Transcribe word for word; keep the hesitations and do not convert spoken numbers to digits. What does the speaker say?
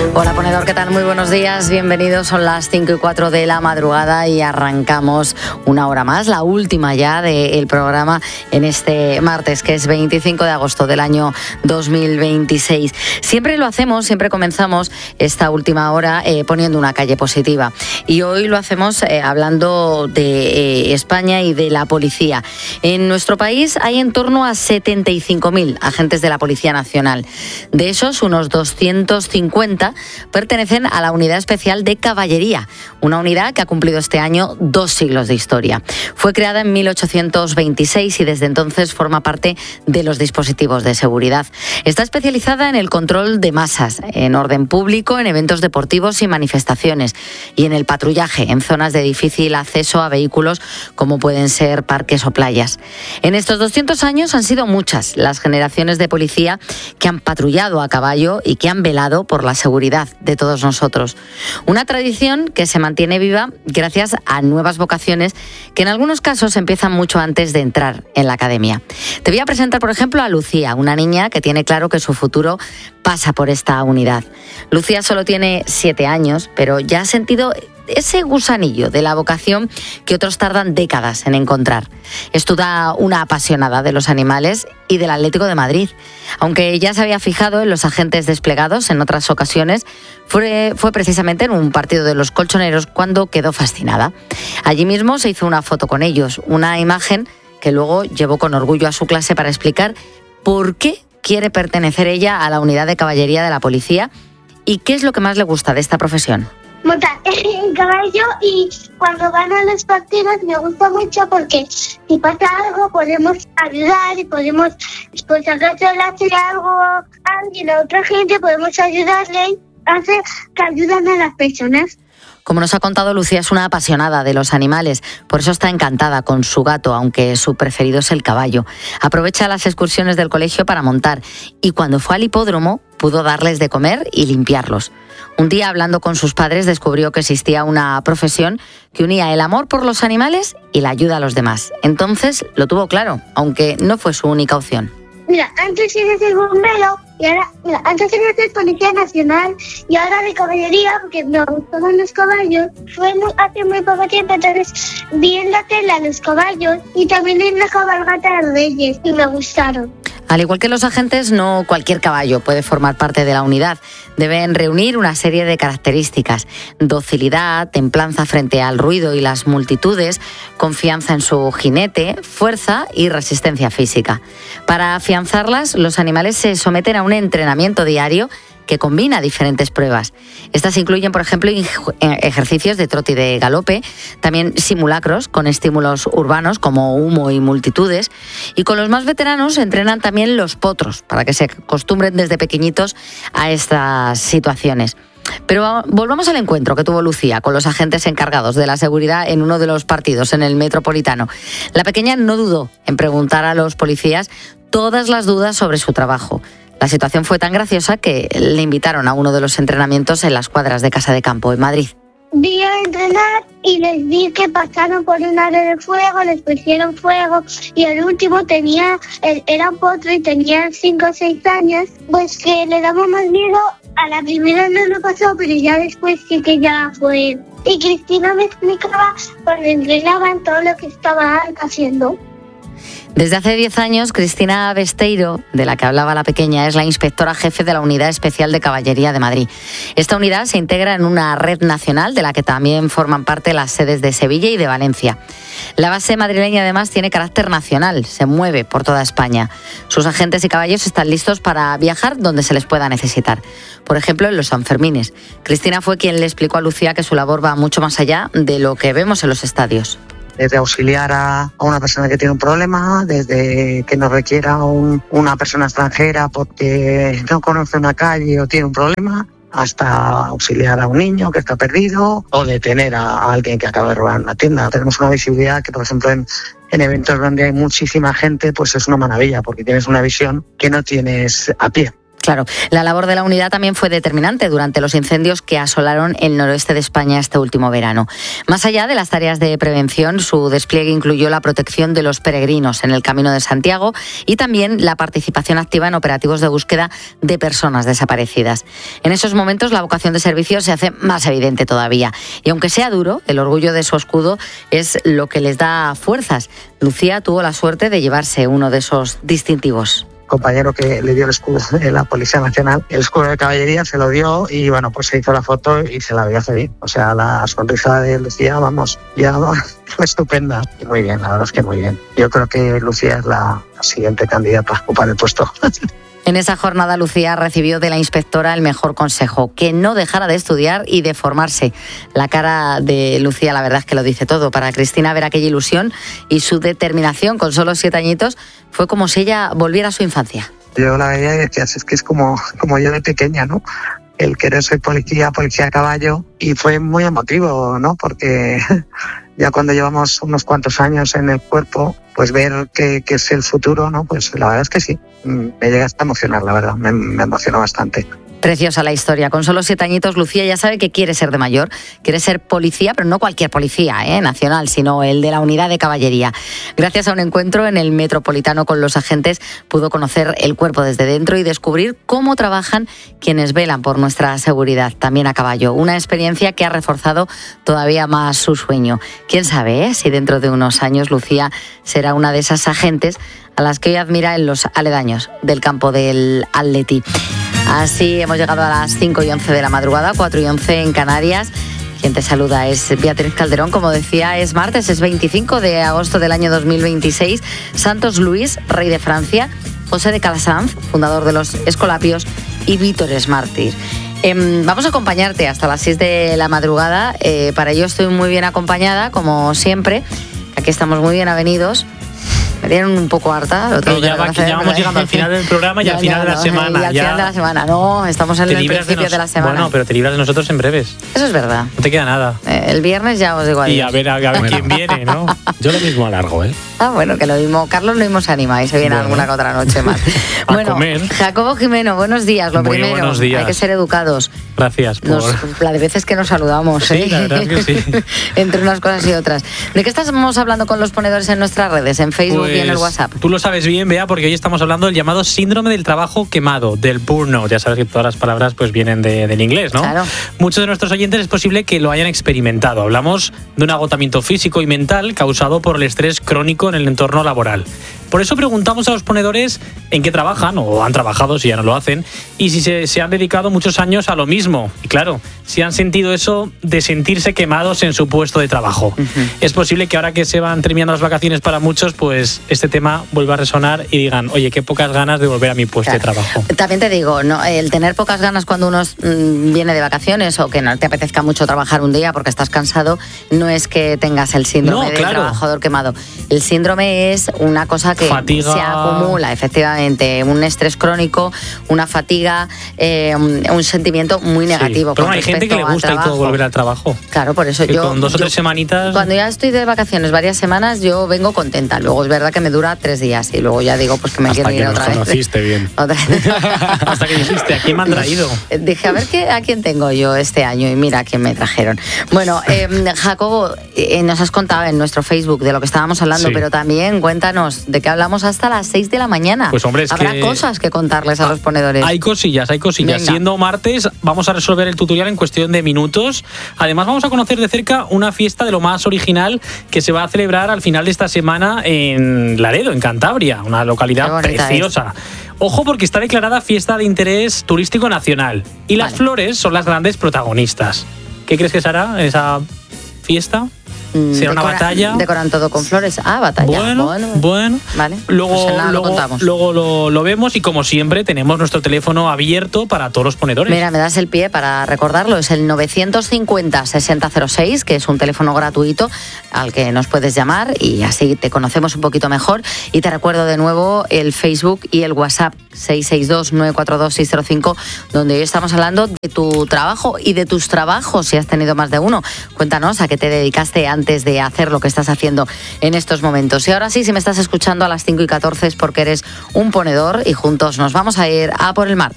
Hola ponedor, ¿qué tal? Muy buenos días, bienvenidos, son las cinco y cuatro de la madrugada y arrancamos una hora más, la última ya del programa en este martes, que es veinticinco de agosto del año dos mil veintiséis. Siempre lo hacemos, siempre comenzamos esta última hora eh, poniendo una calle positiva y hoy lo hacemos eh, hablando de eh, España y de la policía. En nuestro país hay en torno a setenta y cinco mil agentes de la Policía Nacional. De esos, unos doscientos cincuenta pertenecen a la Unidad Especial de Caballería, una unidad que ha cumplido este año dos siglos de historia. Fue creada en mil ochocientos veintiséis y desde entonces forma parte de los dispositivos de seguridad. Está especializada en el control de masas, en orden público, en eventos deportivos y manifestaciones y en el patrullaje en zonas de difícil acceso a vehículos como pueden ser parques o playas. En estos doscientos años han sido muchas las generaciones de policía que han patrullado a caballo y que han velado por la seguridad de todos nosotros. Una tradición que se mantiene viva gracias a nuevas vocaciones que en algunos casos empiezan mucho antes de entrar en la academia. Te voy a presentar, por ejemplo, a Lucía, una niña que tiene claro que su futuro pasa por esta unidad. Lucía solo tiene siete años, pero ya ha sentido ese gusanillo de la vocación que otros tardan décadas en encontrar. Es toda una apasionada de los animales y del Atlético de Madrid. Aunque ya se había fijado en los agentes desplegados en otras ocasiones, fue, fue precisamente en un partido de los colchoneros cuando quedó fascinada. Allí mismo se hizo una foto con ellos, una imagen que luego llevó con orgullo a su clase para explicar por qué quiere pertenecer ella a la unidad de caballería de la policía y qué es lo que más le gusta de esta profesión. Montar en caballo, y cuando van a los partidos me gusta mucho porque si pasa algo podemos ayudar y podemos, pues acaso le hace algo a alguien, a otra gente, podemos ayudarle, hace que ayudan a las personas. Como nos ha contado, Lucía es una apasionada de los animales, por eso está encantada con su gato, aunque su preferido es el caballo. Aprovecha las excursiones del colegio para montar y cuando fue al hipódromo pudo darles de comer y limpiarlos. Un día, hablando con sus padres, descubrió que existía una profesión que unía el amor por los animales y la ayuda a los demás. Entonces lo tuvo claro, aunque no fue su única opción. Mira, antes quería ser bombero y ahora, mira, antes quería ser policía nacional y ahora de caballería porque me gustaban los caballos. Fue muy, hace muy poco tiempo, entonces vi en la tele a los caballos y también en la cabalgata de Reyes y me gustaron. Al igual que los agentes, no cualquier caballo puede formar parte de la unidad. Deben reunir una serie de características: docilidad, templanza frente al ruido y las multitudes, confianza en su jinete, fuerza y resistencia física. Para afianzarlas, los animales se someten a un entrenamiento diario que combina diferentes pruebas. Estas incluyen, por ejemplo, ejercicios de trote y de galope, también simulacros con estímulos urbanos como humo y multitudes, y con los más veteranos entrenan también los potros para que se acostumbren desde pequeñitos a estas situaciones. Pero volvamos al encuentro que tuvo Lucía con los agentes encargados de la seguridad en uno de los partidos en el Metropolitano. La pequeña no dudó en preguntar a los policías todas las dudas sobre su trabajo. La situación fue tan graciosa que le invitaron a uno de los entrenamientos en las cuadras de Casa de Campo, en Madrid. Vi a entrenar y les vi que pasaron por un área de fuego, les pusieron fuego y el último tenía, era un potro y tenía cinco o seis años, pues que le daba más miedo. A la primera no lo pasó, pero ya después sí que ya fue. Y Cristina me explicaba cuando entrenaban todo lo que estaba haciendo. Desde hace diez años, Cristina Besteiro, de la que hablaba la pequeña, es la inspectora jefe de la Unidad Especial de Caballería de Madrid. Esta unidad se integra en una red nacional de la que también forman parte las sedes de Sevilla y de Valencia. La base madrileña, además, tiene carácter nacional, se mueve por toda España. Sus agentes y caballos están listos para viajar donde se les pueda necesitar. Por ejemplo, en los Sanfermines. Cristina fue quien le explicó a Lucía que su labor va mucho más allá de lo que vemos en los estadios. Desde auxiliar a, a una persona que tiene un problema, desde que nos requiera un, una persona extranjera porque no conoce una calle o tiene un problema, hasta auxiliar a un niño que está perdido o detener a, a alguien que acaba de robar una tienda. Tenemos una visibilidad que, por ejemplo, en, en eventos donde hay muchísima gente, pues es una maravilla porque tienes una visión que no tienes a pie. Claro, la labor de la unidad también fue determinante durante los incendios que asolaron el noroeste de España este último verano. Más allá de las tareas de prevención, su despliegue incluyó la protección de los peregrinos en el Camino de Santiago y también la participación activa en operativos de búsqueda de personas desaparecidas. En esos momentos la vocación de servicio se hace más evidente todavía. Y aunque sea duro, el orgullo de su escudo es lo que les da fuerzas. Lucía tuvo la suerte de llevarse uno de esos distintivos. Compañero que le dio el escudo de la Policía Nacional, el escudo de caballería, se lo dio y bueno, pues se hizo la foto y se la veía feliz. O sea, la sonrisa de Lucía, vamos, ya fue estupenda. Y muy bien, la verdad es que muy bien. Yo creo que Lucía es la siguiente candidata a ocupar el puesto. En esa jornada, Lucía recibió de la inspectora el mejor consejo, que no dejara de estudiar y de formarse. La cara de Lucía, la verdad es que lo dice todo. Para Cristina, ver aquella ilusión y su determinación con solo siete añitos fue como si ella volviera a su infancia. Yo la veía y decía, es que es como, como yo de pequeña, ¿no? El querer ser policía, policía a caballo, y fue muy emotivo, ¿no? Porque ya cuando llevamos unos cuantos años en el cuerpo, pues ver que, que es el futuro, ¿no? Pues la verdad es que sí, me llega hasta a emocionar, la verdad, me, me emocionó bastante. Preciosa la historia. Con solo siete añitos, Lucía ya sabe que quiere ser de mayor. Quiere ser policía, pero no cualquier policía ¿eh? nacional, sino el de la unidad de caballería. Gracias a un encuentro en el Metropolitano con los agentes, pudo conocer el cuerpo desde dentro y descubrir cómo trabajan quienes velan por nuestra seguridad, también a caballo. Una experiencia que ha reforzado todavía más su sueño. Quién sabe ¿eh? si dentro de unos años Lucía será una de esas agentes a las que hoy admira en los aledaños del campo del Atleti. Así hemos llegado a las cinco y once de la madrugada, cuatro y once en Canarias. Quien te saluda es Beatriz Calderón. Como decía, es martes, es veinticinco de agosto del año dos mil veintiséis. Santos Luis, rey de Francia, José de Calasanz, fundador de los Escolapios, y Vítores mártir. Eh, vamos a acompañarte hasta las seis de la madrugada. Eh, para ello estoy muy bien acompañada, como siempre. Aquí estamos muy bien avenidos. Me dieron un poco harta. Lo tengo ya, que va, que ya vamos llegando al final del programa y ya, al final ya, de la no, semana. Y al ya final de la semana. No, estamos en el principio de, nos... de la semana. Bueno, pero te libras de nosotros en breves. Eso es verdad. No te queda nada. Eh, el viernes ya os digo adiós. Y a ver, a, a ver quién viene, ¿no? Yo lo mismo alargo, ¿eh? Ah, bueno, que lo mismo. Carlos lo mismo se anima y se viene bueno. alguna que otra noche más. a bueno, comer. Jacobo Jimeno, buenos días. Lo Muy primero, buenos días. Hay que ser educados. Gracias por... Nos, la de veces que nos saludamos, sí, ¿eh? la verdad que sí. Entre unas cosas y otras. ¿De qué estamos hablando con los ponedores en nuestras redes, en Facebook pues, y en el WhatsApp? Tú lo sabes bien, Bea, porque hoy estamos hablando del llamado síndrome del trabajo quemado, del burnout. Ya sabes que todas las palabras pues vienen de, del inglés, ¿no? Claro. Muchos de nuestros oyentes es posible que lo hayan experimentado. Hablamos de un agotamiento físico y mental causado por el estrés crónico en el entorno laboral. Por eso preguntamos a los ponedores en qué trabajan, o han trabajado si ya no lo hacen, y si se, se han dedicado muchos años a lo mismo. Y claro, si han sentido eso de sentirse quemados en su puesto de trabajo. Uh-huh. Es posible que ahora que se van terminando las vacaciones para muchos, pues este tema vuelva a resonar y digan, oye, qué pocas ganas de volver a mi puesto claro. de trabajo. También te digo, no, el tener pocas ganas cuando uno mmm, viene de vacaciones o que no te apetezca mucho trabajar un día porque estás cansado, no es que tengas el síndrome no, del claro. trabajador quemado. El síndrome es una cosa que fatiga. se acumula, efectivamente, un estrés crónico, una fatiga, eh, un sentimiento muy negativo. Sí, pero con hay gente que le gusta y todo volver al trabajo. Claro, por eso que yo... con dos o tres yo, semanitas... Cuando ya estoy de vacaciones varias semanas, yo vengo contenta. Luego es verdad que me dura tres días y luego ya digo pues que me Hasta quiero ir que otra nos vez. conociste bien. Otra vez. Hasta que dijiste, ¿a quién me han traído? Dije, a ver qué, a quién tengo yo este año y mira a quién me trajeron. Bueno, eh, Jacobo, eh, nos has contado en nuestro Facebook de lo que estábamos hablando, sí. pero también cuéntanos de qué hablamos hasta las seis de la mañana. Pues hombre, es Habrá que cosas que contarles a los ponedores. Hay cosillas, hay cosillas. Venga. Siendo martes, vamos a resolver el tutorial en cuestión de minutos. Además, vamos a conocer de cerca una fiesta de lo más original que se va a celebrar al final de esta semana en Laredo, en Cantabria, una localidad preciosa. Es. Ojo, porque está declarada fiesta de interés turístico nacional y las vale. flores son las grandes protagonistas. ¿Qué crees que será esa fiesta? ¿Será una Decora, batalla? Decoran todo con flores. Ah, batalla. Bueno, bueno. bueno. Vale. Luego, pues nada, luego, lo, contamos. luego lo, lo vemos y como siempre tenemos nuestro teléfono abierto para todos los ponedores. Mira, me das el pie para recordarlo. Es el novecientos cincuenta, sesenta cero seis, que es un teléfono gratuito al que nos puedes llamar y así te conocemos un poquito mejor. Y te recuerdo de nuevo el Facebook y el WhatsApp seis seis dos, nueve cuatro dos, seis cero cinco, donde hoy estamos hablando de tu trabajo y de tus trabajos, si has tenido más de uno. Cuéntanos a qué te dedicaste antes de hacer lo que estás haciendo en estos momentos. Y ahora sí, si me estás escuchando a las cinco y catorce es porque eres un ponedor y juntos nos vamos a ir a por el mar.